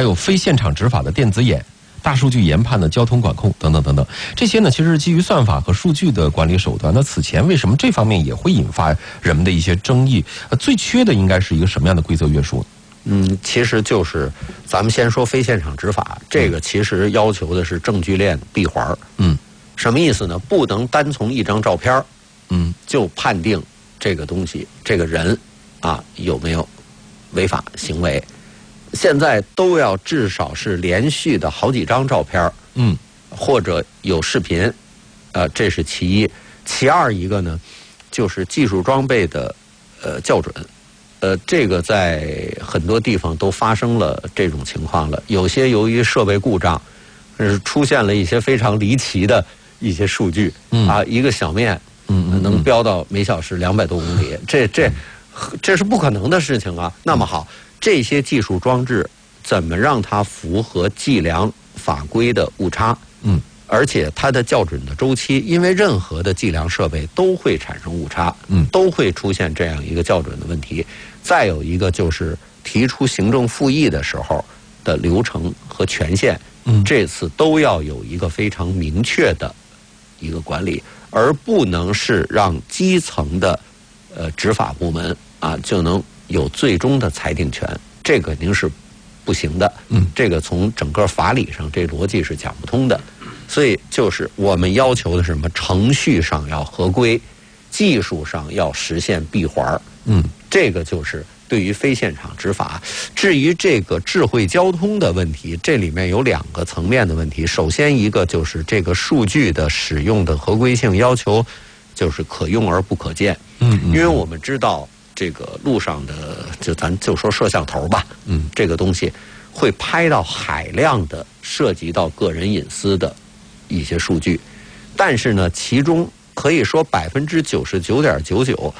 还有非现场执法的电子眼、大数据研判的交通管控等等等等，这些呢其实是基于算法和数据的管理手段。那此前为什么这方面也会引发人们的一些争议？最缺的应该是一个什么样的规则约束？ 其实就是咱们先说非现场执法，这个其实要求的是证据链闭环。什么意思呢？不能单从一张照片就判定这个东西这个人有没有违法行为。现在都要至少是连续的好几张照片或者有视频，这是其一。其二一个呢，就是技术装备的校准。这个在很多地方都发生了这种情况了。有些由于设备故障，出现了一些非常离奇的一些数据一个小面能飙到每小时200多公里，这是不可能的事情啊。那么好，这些技术装置怎么让它符合计量法规的误差？而且它的校准的周期，因为任何的计量设备都会产生误差，都会出现这样一个校准的问题。再有一个就是提出行政复议的时候的流程和权限，这次都要有一个非常明确的一个管理，而不能是让基层的执法部门就能有最终的裁定权，这肯定是不行的。这个从整个法理上这逻辑是讲不通的。所以就是我们要求的是什么？程序上要合规，技术上要实现闭环。这个就是对于非现场执法。至于这个智慧交通的问题，这里面有2个层面的问题。首先一个就是这个数据的使用的合规性要求，就是可用而不可见。因为我们知道这个路上的，咱就说摄像头吧，这个东西会拍到海量的涉及到个人隐私的一些数据，但是呢，其中可以说99.99%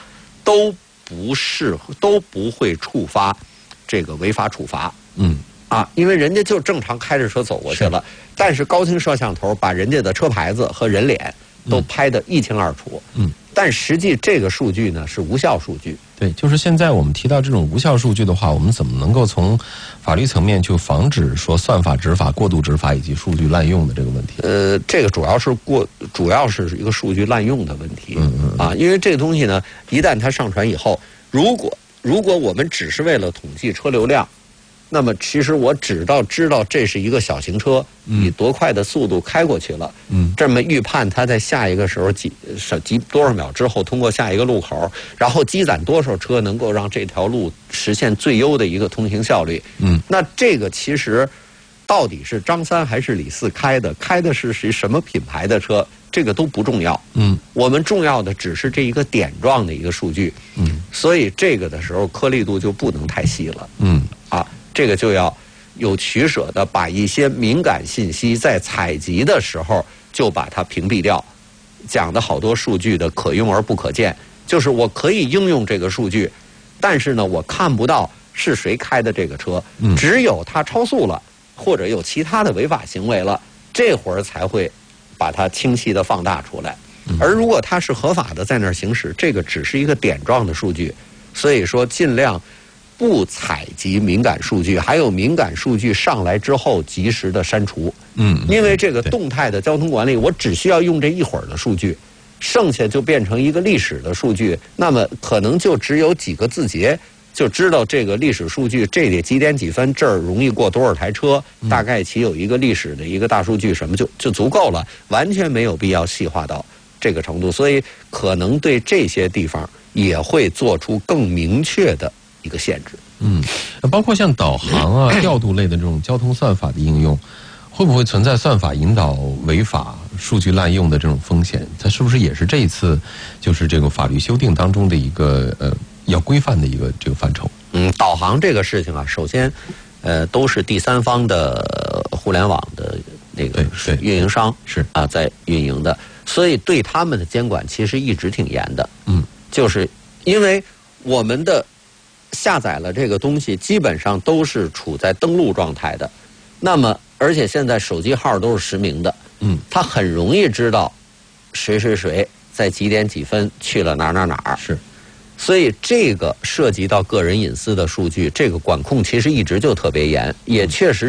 都不会触发这个违法处罚。因为人家就正常开着车走过去了，但是高清摄像头把人家的车牌子和人脸都拍得一清二楚。但实际这个数据呢是无效数据。 对，就是现在我们提到这种无效数据的话，我们怎么能够从法律层面去防止说算法执法、过度执法以及数据滥用的这个问题？ 这个主要是一个数据滥用的问题。因为这个东西呢，一旦它上传以后，如果我们只是为了统计车流量，那么其实我知道这是一个小型车以多快的速度开过去了，这么预判它在下一个时候几多少秒之后通过下一个路口，然后积攒多少车能够让这条路实现最优的一个通行效率。那这个其实到底是张三还是李四开的是什么品牌的车，这个都不重要。我们重要的只是这一个点状的一个数据。所以这个的时候颗粒度就不能太细了。这个就要有取舍的把一些敏感信息在采集的时候就把它屏蔽掉。讲的好多数据的可用而不可见，就是我可以应用这个数据，但是呢我看不到是谁开的这个车，只有他超速了或者有其他的违法行为了，这会儿才会把它清晰的放大出来。而如果它是合法的在那儿行驶，这个只是一个点状的数据。所以说尽量不采集敏感数据，还有敏感数据上来之后及时的删除。因为这个动态的交通管理，我只需要用这一会儿的数据，剩下就变成一个历史的数据，那么可能就只有几个字节就知道这个历史数据，这得几点几分，这儿容易过多少台车，大概其有一个历史的一个大数据什么就足够了，完全没有必要细化到这个程度。所以可能对这些地方也会做出更明确的一个限制。 包括像导航调度类的这种交通算法的应用，会不会存在算法引导违法、数据滥用的这种风险？它是不是也是这一次就是这个法律修订当中的一个要规范的一个这个范畴？ 导航这个事情首先都是第三方的互联网的那个运营商是在运营的，所以对他们的监管其实一直挺严的。就是因为我们的下载了这个东西基本上都是处在登录状态的，那么而且现在手机号都是实名的，他很容易知道谁在几点几分去了哪儿。 是， 所以这个涉及到个人隐私的数据，这个管控其实一直就特别严，也确实